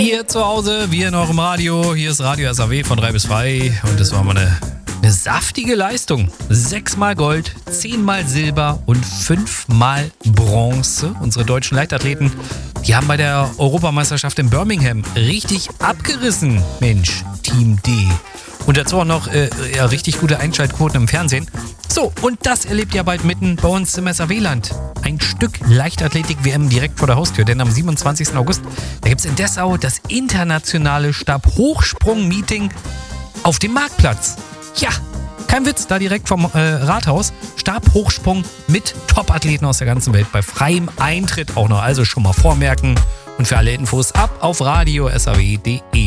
Ihr zu Hause, wir in eurem Radio. Hier ist Radio SAW von 3 bis 3 und das war mal eine saftige Leistung. 6-mal Gold, 10-mal Silber und 5-mal Bronze. Unsere deutschen Leichtathleten, die haben bei der Europameisterschaft in Birmingham richtig abgerissen. Mensch, Team D. Und dazu auch noch richtig gute Einschaltquoten im Fernsehen. So, und das erlebt ihr bald mitten bei uns im SAW-Land. Ein Stück Leichtathletik-WM direkt vor der Haustür, denn am 27. August, da gibt es in Dessau das internationale Stabhochsprung-Meeting auf dem Marktplatz. Ja, kein Witz, da direkt vom Rathaus. Stabhochsprung mit Top-Athleten aus der ganzen Welt bei freiem Eintritt auch noch. Also schon mal vormerken. Und für alle Infos ab auf radio SAW.de.